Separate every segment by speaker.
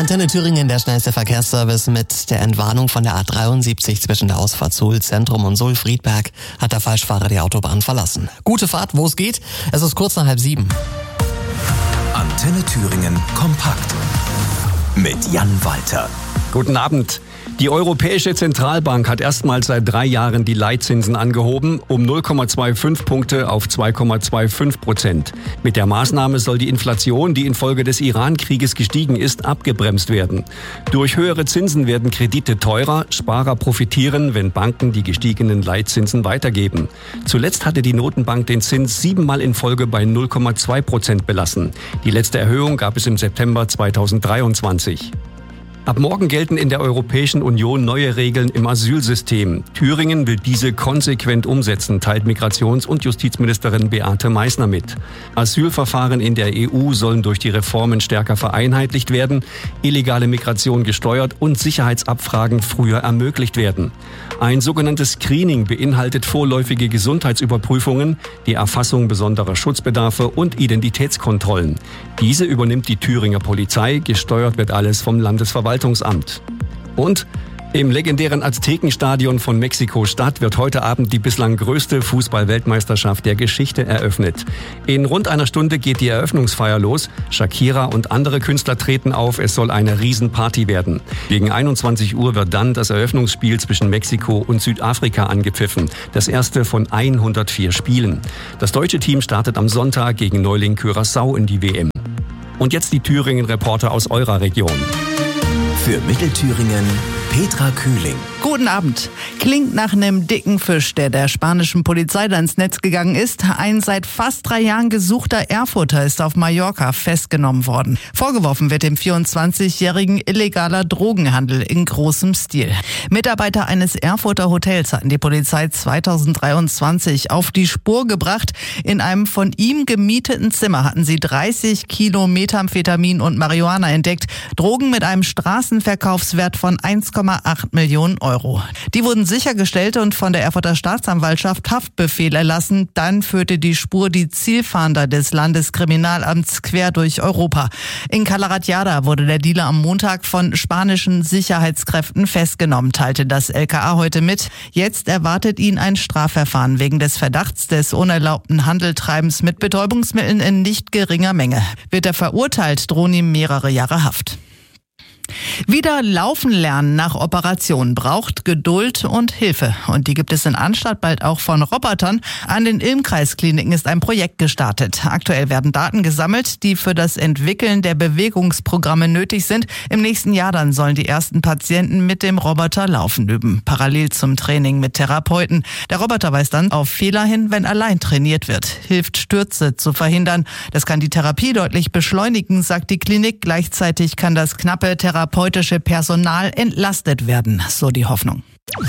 Speaker 1: Antenne Thüringen, der schnellste Verkehrsservice mit der Entwarnung von der A73 zwischen der Ausfahrt Suhl-Zentrum und Suhl-Friedberg hat der Falschfahrer die Autobahn verlassen. Gute Fahrt, wo es geht. Es ist kurz nach 6:30.
Speaker 2: Antenne Thüringen kompakt mit Jan Walter.
Speaker 3: Guten Abend. Die Europäische Zentralbank hat erstmals seit 3 Jahren die Leitzinsen angehoben, um 0,25 Punkte auf 2,25%. Mit der Maßnahme soll die Inflation, die infolge des Iran-Krieges gestiegen ist, abgebremst werden. Durch höhere Zinsen werden Kredite teurer, Sparer profitieren, wenn Banken die gestiegenen Leitzinsen weitergeben. Zuletzt hatte die Notenbank den Zins 7-mal in Folge bei 0,2% belassen. Die letzte Erhöhung gab es im September 2023. Ab morgen gelten in der Europäischen Union neue Regeln im Asylsystem. Thüringen will diese konsequent umsetzen, teilt Migrations- und Justizministerin Beate Meißner mit. Asylverfahren in der EU sollen durch die Reformen stärker vereinheitlicht werden, illegale Migration gesteuert und Sicherheitsabfragen früher ermöglicht werden. Ein sogenanntes Screening beinhaltet vorläufige Gesundheitsüberprüfungen, die Erfassung besonderer Schutzbedarfe und Identitätskontrollen. Diese übernimmt die Thüringer Polizei, gesteuert wird alles vom Landesverwaltungsamt. Und im legendären Aztekenstadion von Mexiko-Stadt wird heute Abend die bislang größte Fußball-Weltmeisterschaft der Geschichte eröffnet. In rund einer Stunde geht die Eröffnungsfeier los. Shakira und andere Künstler treten auf. Es soll eine Riesenparty werden. Gegen 21 Uhr wird dann das Eröffnungsspiel zwischen Mexiko und Südafrika angepfiffen. Das erste von 104 Spielen. Das deutsche Team startet am Sonntag gegen Neuling Curaçao in die WM. Und jetzt die Thüringen-Reporter aus eurer Region.
Speaker 2: Für Mittelthüringen Petra Kühling.
Speaker 4: Guten Abend. Klingt nach einem dicken Fisch, der spanischen Polizei da ins Netz gegangen ist. Ein seit fast 3 Jahren gesuchter Erfurter ist auf Mallorca festgenommen worden. Vorgeworfen wird dem 24-Jährigen illegaler Drogenhandel in großem Stil. Mitarbeiter eines Erfurter Hotels hatten die Polizei 2023 auf die Spur gebracht. In einem von ihm gemieteten Zimmer hatten sie 30 Kilo Methamphetamin und Marihuana entdeckt. Drogen mit einem Straßenverkaufswert von 1,8 Millionen Euro. Die wurden sichergestellt und von der Erfurter Staatsanwaltschaft Haftbefehl erlassen. Dann führte die Spur die Zielfahnder des Landeskriminalamts quer durch Europa. In Calaratiada wurde der Dealer am Montag von spanischen Sicherheitskräften festgenommen, teilte das LKA heute mit. Jetzt erwartet ihn ein Strafverfahren wegen des Verdachts des unerlaubten Handeltreibens mit Betäubungsmitteln in nicht geringer Menge. Wird er verurteilt, drohen ihm mehrere Jahre Haft. Wieder laufen lernen nach Operation braucht Geduld und Hilfe. Und die gibt es in Arnstadt bald auch von Robotern. An den Ilmkreiskliniken ist ein Projekt gestartet. Aktuell werden Daten gesammelt, die für das Entwickeln der Bewegungsprogramme nötig sind. Im nächsten Jahr dann sollen die ersten Patienten mit dem Roboter laufen üben. Parallel zum Training mit Therapeuten. Der Roboter weist dann auf Fehler hin, wenn allein trainiert wird. Hilft Stürze zu verhindern. Das kann die Therapie deutlich beschleunigen, sagt die Klinik. Gleichzeitig kann das knappe therapeutische Personal entlastet werden, so die Hoffnung.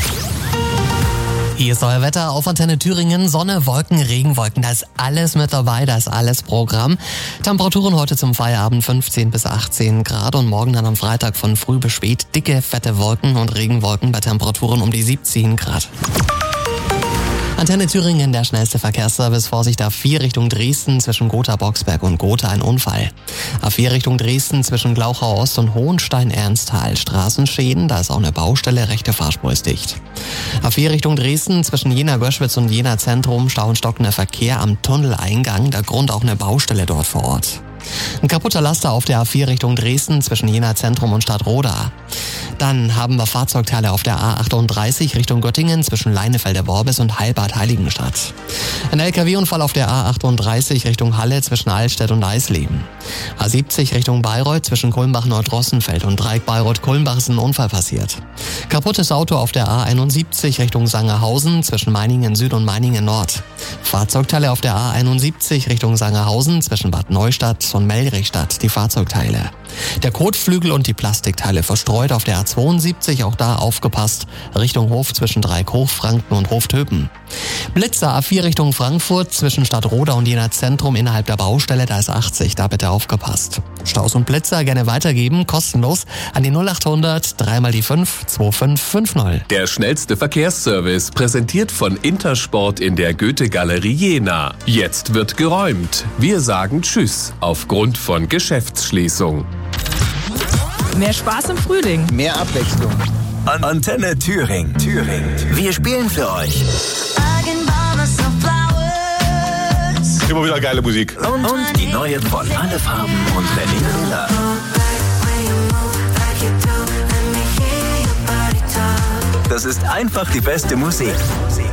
Speaker 1: Hier ist euer Wetter auf Antenne Thüringen. Sonne, Wolken, Regenwolken, da ist alles mit dabei, da ist alles Programm. Temperaturen heute zum Feierabend 15 bis 18 Grad und morgen dann am Freitag von früh bis spät dicke, fette Wolken und Regenwolken bei Temperaturen um die 17 Grad. Antenne Thüringen, der schnellste Verkehrsservice. Vorsicht, A4 Richtung Dresden zwischen Gotha-Boxberg und Gotha ein Unfall. A4 Richtung Dresden zwischen Glauchau Ost und Hohenstein-Ernsthal. Straßenschäden, da ist auch eine Baustelle, rechte Fahrspur ist dicht. A4 Richtung Dresden zwischen Jena-Göschwitz und Jena-Zentrum. Stau und stockender Verkehr am Tunneleingang. Der Grund auch eine Baustelle dort vor Ort. Ein kaputter Laster auf der A4 Richtung Dresden zwischen Jena-Zentrum und Stadtroda. Dann haben wir Fahrzeugteile auf der A38 Richtung Göttingen zwischen Leinefelder-Worbis und Heilbad-Heiligenstadt. Ein LKW-Unfall auf der A38 Richtung Halle zwischen Altstedt und Eisleben. A70 Richtung Bayreuth zwischen Kulmbach-Nordrossenfeld und Dreieck-Bayreuth-Kulmbach ist ein Unfall passiert. Kaputtes Auto auf der A71 Richtung Sangerhausen zwischen Meiningen Süd und Meiningen Nord. Fahrzeugteile auf der A71 Richtung Sangerhausen zwischen Bad Neustadt und Melrichstadt, die Fahrzeugteile. Der Kotflügel und die Plastikteile verstreut auf der A72, auch da aufgepasst, Richtung Hof zwischen Dreieck-Hochfranken und Hoftöpen. Blitzer A4 Richtung Frankfurt zwischen Stadtroda und Jena-Zentrum innerhalb der Baustelle, da ist 80, da bitte aufgepasst. Staus und Blitzer gerne weitergeben, kostenlos an die 0800 3 mal die 5 2550.
Speaker 5: Der schnellste Verkehrsservice, präsentiert von Intersport in der Goethe-Galerie Jena. Jetzt wird geräumt. Wir sagen Tschüss aufgrund von Geschäftsschließung.
Speaker 6: Mehr Spaß im Frühling.
Speaker 7: Mehr Abwechslung.
Speaker 2: Antenne Thüringen. Wir spielen für euch.
Speaker 8: Immer wieder geile Musik.
Speaker 2: Und die neue von Alle Farben und Berlin Miller. Das ist einfach die beste Musik.